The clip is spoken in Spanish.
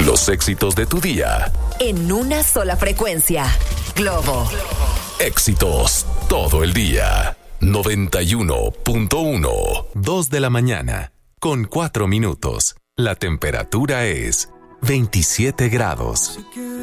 Los éxitos de tu día. En una sola frecuencia. Globo. Éxitos todo el día. 91.1. 2 de la mañana. Con 4 minutos. La temperatura es 27 grados.